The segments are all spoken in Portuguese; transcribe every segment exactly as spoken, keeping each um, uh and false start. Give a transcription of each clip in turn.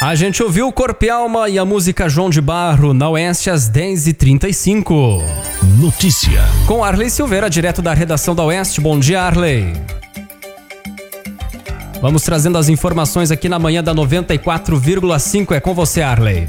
A gente ouviu o Corpo e Alma e a música João de Barro na Oeste às dez e trinta e cinco. Notícia. Com Arley Silveira, direto da redação da Oeste. Bom dia, Arley. Vamos trazendo as informações aqui na manhã da noventa e quatro vírgula cinco. É com você, Arley.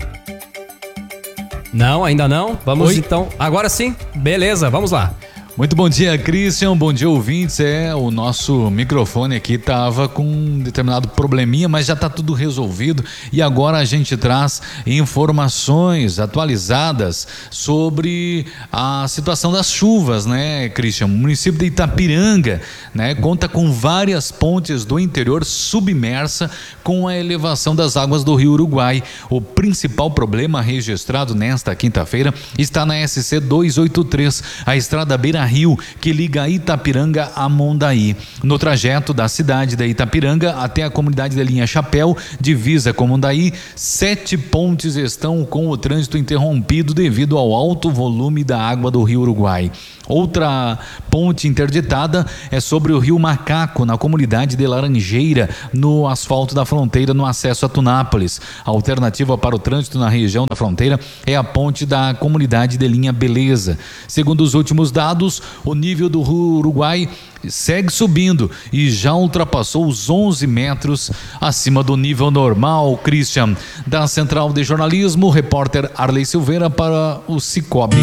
Não, ainda não? Vamos Oi? Então. Agora sim. Beleza, vamos lá. Muito bom dia, Christian, bom dia, ouvintes. É, o nosso microfone aqui tava com um determinado probleminha, mas já tá tudo resolvido e agora a gente traz informações atualizadas sobre a situação das chuvas, né, Christian? O município de Itapiranga, né, conta com várias pontes do interior submersa com a elevação das águas do Rio Uruguai. O principal problema registrado nesta quinta-feira está na S C duzentos e oitenta e três, a estrada Beira Rio, que liga Itapiranga a Mondaí. No trajeto da cidade de Itapiranga até a comunidade da linha Chapéu, divisa com Mondaí, sete pontes estão com o trânsito interrompido devido ao alto volume da água do Rio Uruguai. Outra ponte interditada é sobre o Rio Macaco, na comunidade de Laranjeira, no asfalto da fronteira, no acesso a Tunápolis. A alternativa para o trânsito na região da fronteira é a ponte da comunidade de linha Beleza. Segundo os últimos dados, o nível do Rio Uruguai segue subindo e já ultrapassou os onze metros acima do nível normal. Christian, da Central de Jornalismo, repórter Arley Silveira para o Cicobi.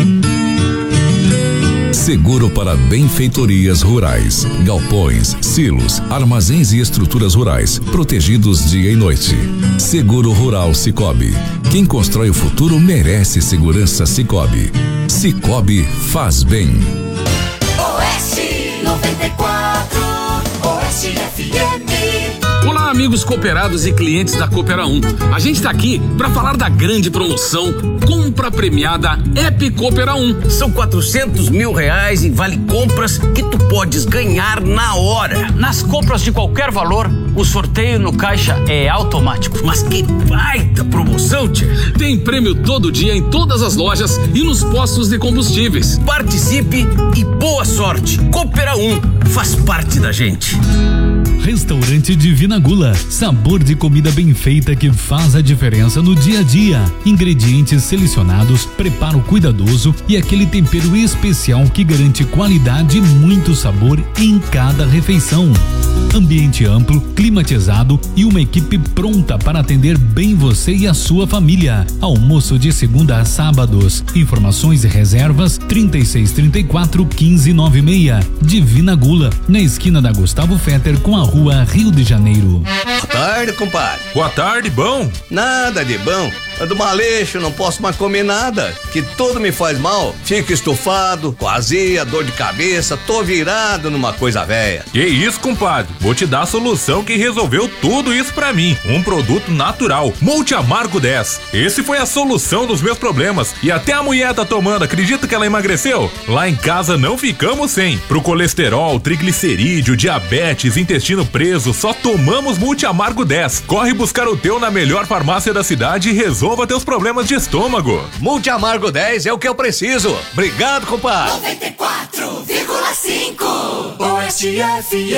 Seguro para benfeitorias rurais, galpões, silos, armazéns e estruturas rurais, protegidos dia e noite. Seguro Rural Cicobi. Quem constrói o futuro merece segurança Cicobi. Cicobi faz bem. Oeste noventa e quatro, Oeste F M. Olá, amigos cooperados e clientes da Coopera um. A gente está aqui para falar da grande promoção Compra Premiada App Coopera um. São quatrocentos mil reais em vale compras que tu podes ganhar na hora. Nas compras de qualquer valor, o sorteio no caixa é automático. Mas que baita promoção, tia! Tem prêmio todo dia em todas as lojas e nos postos de combustíveis. Participe e boa sorte. Coopera um faz parte da gente. Restaurante Divina Gula, sabor de comida bem feita que faz a diferença no dia a dia. Ingredientes selecionados, preparo cuidadoso e aquele tempero especial que garante qualidade e muito sabor em cada refeição. Ambiente amplo, climatizado e uma equipe pronta para atender bem você e a sua família. Almoço de segunda a sábados. Informações e reservas trinta e seis, trinta e quatro, quinze, noventa e seis. Divina Gula, na esquina da Gustavo Fetter com a rua Rio de Janeiro. Boa tarde, compadre. Boa tarde, bom? Nada de bom. Ando maleixo, não posso mais comer nada, que tudo me faz mal. Fico estufado, com azia, dor de cabeça, tô virado numa coisa velha. Que isso, compadre? Vou te dar a solução que resolveu tudo isso pra mim. Um produto natural, Multi Amargo dez. Esse foi a solução dos meus problemas. E até a mulher tá tomando, acredita que ela emagreceu? Lá em casa não ficamos sem. Pro colesterol, triglicerídeo, diabetes, intestino preso, só tomamos Multi Amargo dez. Corre buscar o teu na melhor farmácia da cidade e resolva teus problemas de estômago. Multi Amargo dez é o que eu preciso. Obrigado, compadre. noventa e quatro vírgula cinco Oeste F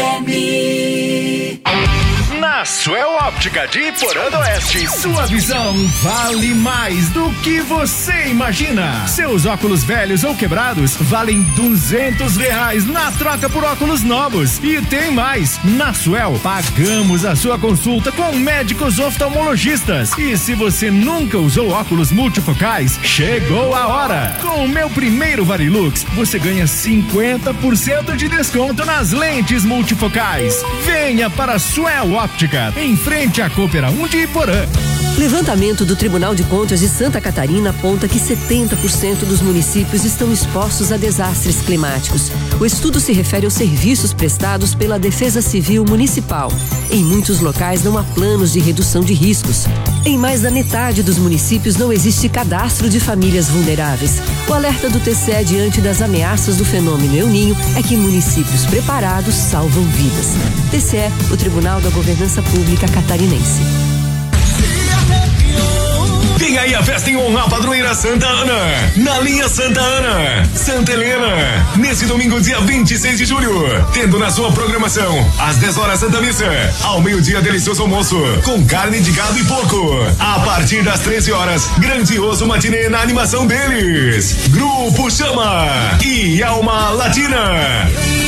M. Na Suel Óptica de Iporã do Oeste, sua visão vale mais do que você imagina. Seus óculos velhos ou quebrados valem duzentos reais na troca por óculos novos. E tem mais, na Suel pagamos a sua consulta com médicos oftalmologistas. E se você nunca usou óculos multifocais, chegou a hora. Com o meu primeiro Varilux, você ganha cinquenta por cento de desconto nas lentes multifocais. Venha para a Suel Óptica, em frente à Coopera um de Iporã. Levantamento do Tribunal de Contas de Santa Catarina aponta que setenta por cento dos municípios estão expostos a desastres climáticos. O estudo se refere aos serviços prestados pela Defesa Civil Municipal. Em muitos locais não há planos de redução de riscos. Em mais da metade dos municípios não existe cadastro de famílias vulneráveis. O alerta do T C E diante das ameaças do fenômeno El Ninho é que municípios preparados salvam vidas. T C E, o Tribunal da Governança Pública Catarinense. Vem aí a festa em honra à padroeira Santa Ana, na linha Santa Ana, Santa Helena, nesse domingo, dia vinte e seis de julho, tendo na sua programação, às dez horas Santa Missa, ao meio-dia delicioso almoço, com carne de gado e porco. A partir das treze horas, grandioso matinê na animação deles, Grupo Chama e Alma Latina.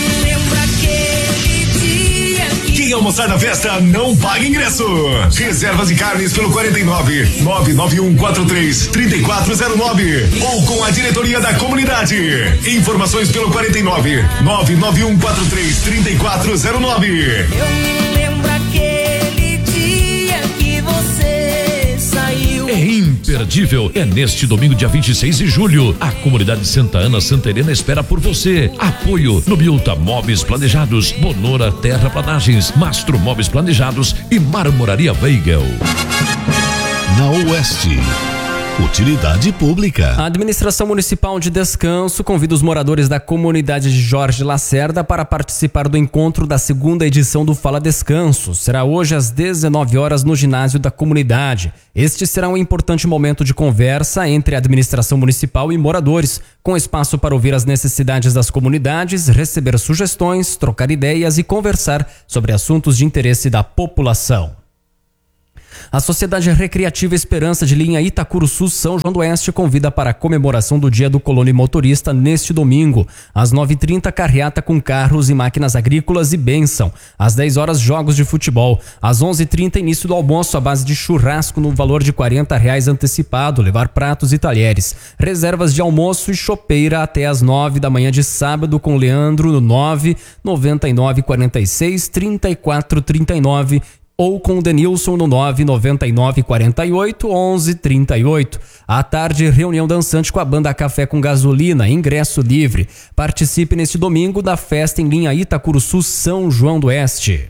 Quem almoçar na festa não paga ingresso. Reservas de carnes pelo quarenta e nove, nove nove um quatro três, três quatro zero nove ou com a diretoria da comunidade. Informações pelo quarenta e nove, nove nove um quatro três, três quatro zero nove. Eu me lembro aquele dia que você saiu. É imperdível. É neste domingo, dia vinte e seis de julho. A comunidade Santa Ana Santa Helena espera por você. Apoio Nobilta Móveis Planejados, Bonora Terraplanagens, Mastro Móveis Planejados e Marmoraria Weigel. Na Oeste, utilidade pública. A Administração Municipal de Descanso convida os moradores da comunidade de Jorge Lacerda para participar do encontro da segunda edição do Fala Descanso. Será hoje às dezenove horas no ginásio da comunidade. Este será um importante momento de conversa entre a administração municipal e moradores, com espaço para ouvir as necessidades das comunidades, receber sugestões, trocar ideias e conversar sobre assuntos de interesse da população. A Sociedade Recreativa Esperança de linha Itacuruçu São João do Oeste convida para a comemoração do Dia do Colono e Motorista neste domingo. Às nove e trinta, carreata com carros e máquinas agrícolas e bênção. Às dez horas, jogos de futebol. Às onze e trinta, início do almoço à base de churrasco no valor de quarenta reais antecipado, levar pratos e talheres. Reservas de almoço e chopeira até às nove da manhã de sábado com Leandro no nove noventa e nove quarenta e seis trinta e quatro trinta e nove ou com o Denilson no nove noventa e nove quarenta e oito onze trinta e oito. À tarde, reunião dançante com a banda Café com Gasolina, ingresso livre. Participe neste domingo da festa em linha Itacuruçu São João do Oeste.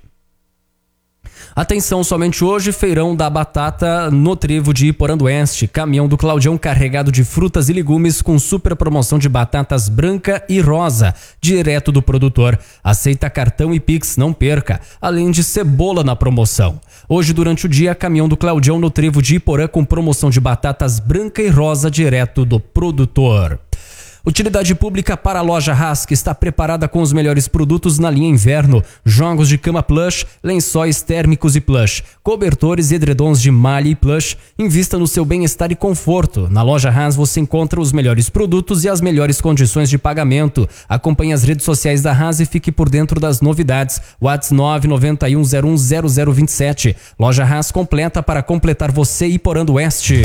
Atenção, somente hoje, feirão da batata no trevo de Iporã do Oeste. Caminhão do Claudião carregado de frutas e legumes com super promoção de batatas branca e rosa, direto do produtor. Aceita cartão e Pix, não perca. Além de cebola na promoção. Hoje, durante o dia, caminhão do Claudião no trevo de Iporã com promoção de batatas branca e rosa, direto do produtor. Utilidade pública para a loja Haas, que está preparada com os melhores produtos na linha inverno. Jogos de cama plush, lençóis térmicos e plush, cobertores e edredons de malha e plush. Invista no seu bem-estar e conforto. Na loja Haas você encontra os melhores produtos e as melhores condições de pagamento. Acompanhe as redes sociais da Haas e fique por dentro das novidades. WhatsApp nove nove um zero um zero zero dois sete. Loja Haas completa para completar você e Iporã do Oeste.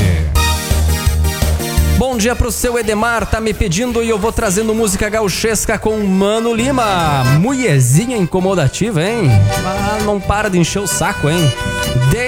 Bom dia pro seu Edemar, tá me pedindo e eu vou trazendo música gauchesca com Mano Lima. Mulherzinha incomodativa, hein? Ah, não para de encher o saco, hein? De